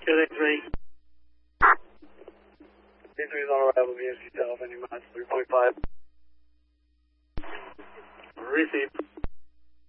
283. 3 is on arrival, VSC South, any minus 3.5. Receive.